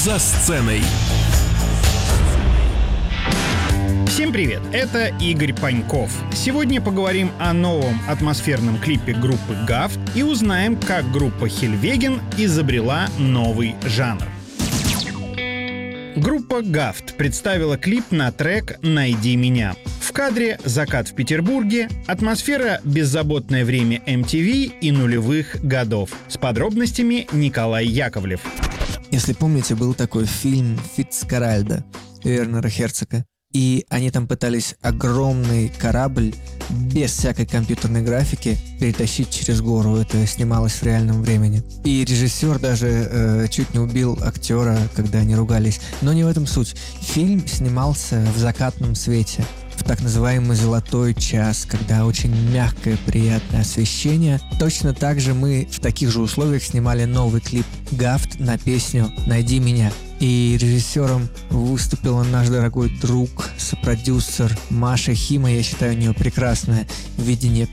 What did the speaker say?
«За сценой». Всем привет, это Игорь Паньков. Сегодня поговорим о новом атмосферном клипе группы Гафт и узнаем, как группа Хельвеген изобрела новый жанр. Группа Гафт представила клип на трек «Найди меня». В кадре закат в Петербурге, атмосфера «Беззаботное время MTV» и нулевых годов. С подробностями Николай Яковлев. Если помните, был такой фильм «Фицкаральдо» Вернера Херцога. И они там пытались огромный корабль без всякой компьютерной графики перетащить через гору. Это снималось в реальном времени. И режиссер даже чуть не убил актера, когда они ругались. Но не в этом суть. Фильм снимался в закатном свете, в так называемый «золотой час», когда очень мягкое, приятное освещение. Точно так же мы в таких же условиях снимали новый клип Гафт на песню «Найди меня». И режиссером выступила наш дорогой друг, сопродюсер Маша Хима. Я считаю, у нее прекрасное видение